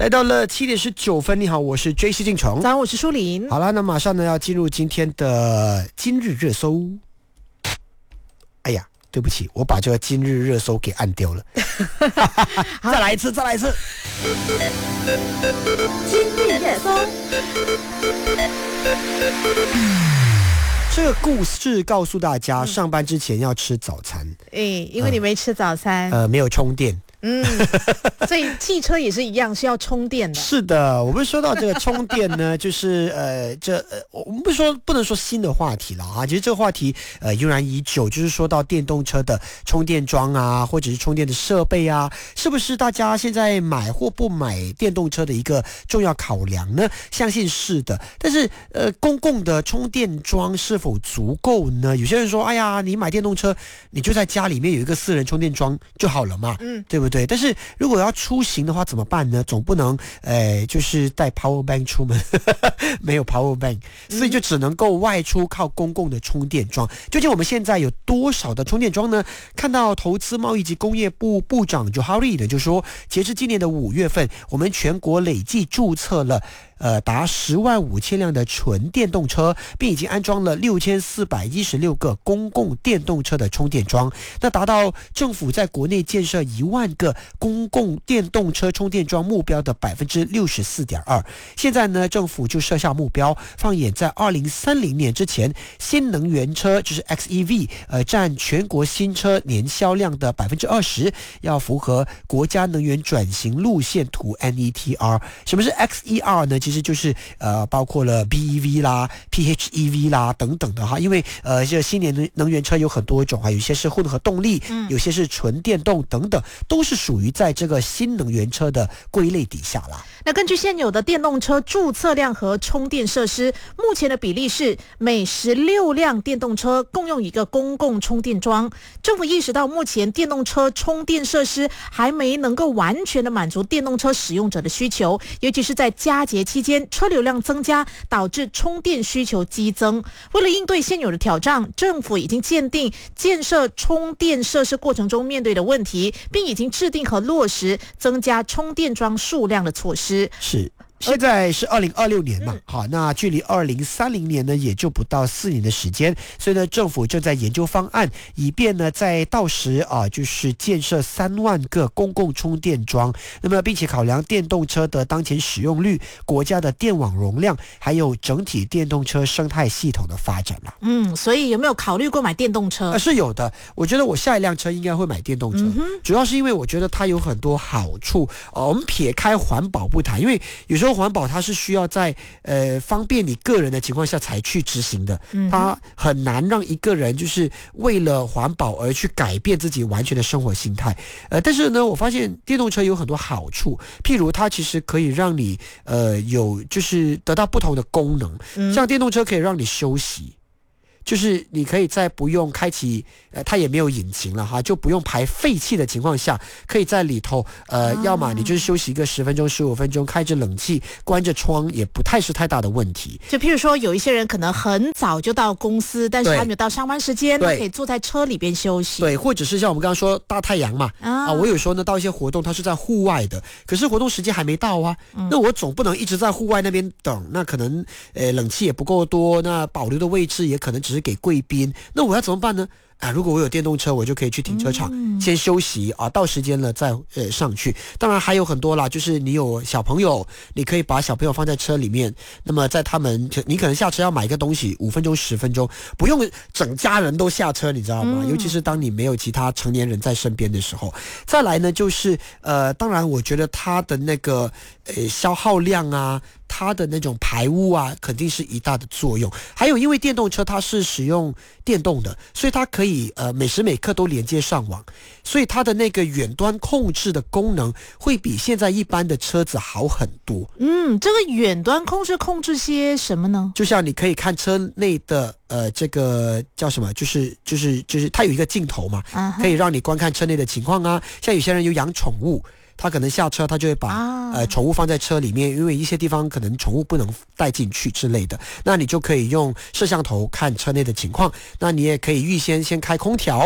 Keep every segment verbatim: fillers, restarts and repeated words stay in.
来到了七点十九分，你好，我是 J C 进城。 早上，我是舒琳。 好了，那马上呢要进入今天的今日热搜。哎呀，对不起，我把这个今日热搜给按掉了。再来一次，再来一次。 今日热搜。 这个故事告诉大家，上班之前要吃早餐。 哎、嗯，因为你没吃早餐， 呃，没有充电。 嗯，所以汽车也是一样，是要充电的。 是的，我们说到这个充电呢，就是呃，这呃，我们不说不能说新的话题了啊，其实这个话题呃悠然已久，就是说到电动车的充电桩啊，或者是充电的设备啊，是不是大家现在买或不买电动车的一个重要考量呢？相信是的，但是呃，公共的充电桩是否足够呢？有些人说，哎呀，你买电动车，你就在家里面有一个私人充电桩就好了嘛，嗯，对不对？对，但是如果要出行的话怎么办呢？总不能呃就是带 power bank 出门没有 power bank， 所以就只能够外出靠公共的充电桩。究竟我们现在有多少的充电桩呢？看到投资贸易及工业部部长 Johari 呢就说，截至今年的五月份，我们全国累计注册了呃，达十万五千辆的纯电动车，并已经安装了六千四百一十六个公共电动车的充电桩，那达到政府在国内建设一万个公共电动车充电桩目标的百分之六十四点二。现在呢，政府就设下目标，放眼在二零三零年之前，新能源车就是 X E V， 呃，占全国新车年销量的百分之二十，要符合国家能源转型路线图 N E T R。什么是 X E R 呢？其实就是呃，包括了 B E V 啦、P H E V 啦等等的哈，因为呃，这新能能源车有很多种啊，有些是混合动力，嗯，有些是纯电动等等，都是属于在这个新能源车的归类底下啦。 那根据现有的电动车注册量和充电设施，目前的比例是每十六辆电动车共用一个公共充电桩。政府意识到目前电动车充电设施还没能够完全的满足电动车使用者的需求，尤其是在佳节期间车流量增加，导致充电需求激增。为了应对现有的挑战，政府已经鉴定建设充电设施过程中面对的问题，并已经制定和落实增加充电桩数量的措施。 是。现在是二零二六年嘛，好，那距离二零三零年呢也就不到四年的时间，所以呢，政府正在研究方案，以便呢在到时啊，就是建设三万个公共充电桩。那么，并且考量电动车的当前使用率、国家的电网容量，还有整体电动车生态系统的发展啦。 嗯，所以有没有考虑过买电动车？ 呃，是有的。我觉得我下一辆车应该会买电动车，嗯、主要是因为我觉得它有很多好处。呃，我们撇开环保不谈，因为有时候环保它是需要在呃方便你个人的情况下才去执行的，它很难让一个人就是为了环保而去改变自己完全的生活心态。呃，但是呢，我发现电动车有很多好处，譬如它其实可以让你呃有就是得到不同的功能，像电动车可以让你休息。就是你可以在不用开启，呃，它也没有引擎了哈，就不用排废气的情况下，可以在里头，呃，啊、要么你就是休息一个十分钟、十五分钟，开着冷气，关着窗，也不太是太大的问题。 就譬如说，有一些人可能很早就到公司，但是还没有到上班时间，他可以坐在车里边休息。 对，或者是像我们刚刚说大太阳嘛，啊，啊我有时候呢到一些活动，它是在户外的，可是活动时间还没到啊，嗯、那我总不能一直在户外那边等，那可能呃冷气也不够多，那保留的位置也可能只是给贵宾，那我要怎么办呢？啊，如果我有电动车，我就可以去停车场、嗯、先休息啊，到时间了再呃上去。当然还有很多啦，就是你有小朋友，你可以把小朋友放在车里面，那么在他们你可能下车要买一个东西，五分钟十分钟，不用整家人都下车，你知道吗？嗯、尤其是当你没有其他成年人在身边的时候。再来呢，就是呃，当然我觉得它的那个呃消耗量啊。它的那种排污啊，肯定是一大的作用。还有，因为电动车它是使用电动的，所以它可以呃每时每刻都连接上网，所以它的那个远端控制的功能会比现在一般的车子好很多。 嗯，这个远端控制控制些什么呢？ 就像你可以看车内的呃这个叫什么，就是就是就是它有一个镜头嘛， uh-huh. 可以让你观看车内的情况啊。像有些人有养宠物。他可能下车，他就会把、啊、呃宠物放在车里面，因为一些地方可能宠物不能带进去之类的，那你就可以用摄像头看车内的情况。那你也可以预先先开空调，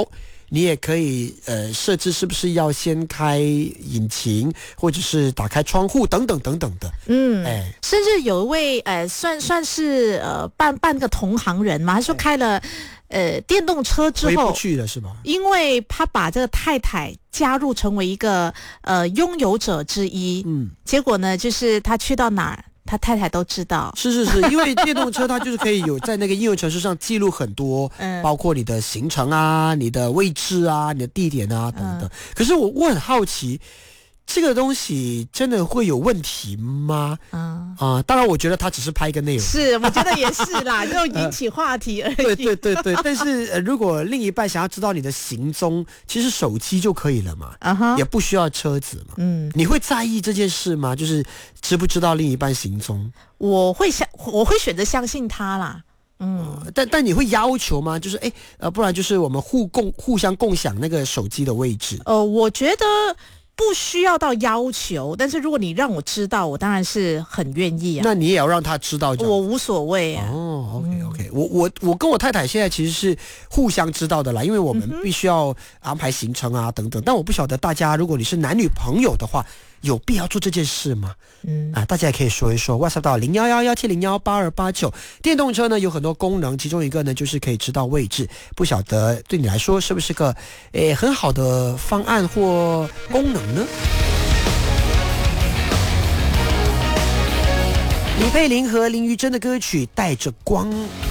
你也可以呃设置是不是要先开引擎，或者是打开窗户等等等等的。 嗯，哎，甚至有一位呃算算是呃半半个同行人嘛，他说开了。呃，电动车之后回不去了是吧？ 因为他把这个太太加入成为一个呃拥有者之一，嗯，结果呢，就是他去到哪儿，他太太都知道。 是是是，因为电动车它就是可以有在那个应用程式上记录很多，嗯，包括你的行程啊、你的位置啊、你的地点啊等等。嗯、可是我我很好奇。这个东西真的会有问题吗？啊、嗯呃、当然，我觉得它只是拍一个内容， 是，我觉得也是啦，就引起话题而已。 对对对对，但是、呃、如果另一半想要知道你的行踪，其实手机就可以了嘛，啊哈，也不需要车子嘛。嗯，你会在意这件事吗？就是知不知道另一半行踪？ 我会相，我会选择相信他啦。嗯， 呃、但但你会要求吗？就是哎呃，不然就是我们互共互相共享那个手机的位置。 呃，我觉得。不需要到要求，但是如果你让我知道，我当然是很愿意啊。 那你也要让他知道， 我无所谓啊。 哦 ，OK OK，、嗯、我我我跟我太太现在其实是互相知道的啦，因为我们必须要安排行程啊等等。但我不晓得大家，如果你是男女朋友的话，有必要做这件事吗？嗯啊，大家也可以说一说 ，WhatsApp 到零幺幺幺七零幺八二八九。电动车呢有很多功能，其中一个呢就是可以知道位置。不晓得对你来说是不是个诶很好的方案或功能呢？李佩玲和林于真的歌曲《带着光》。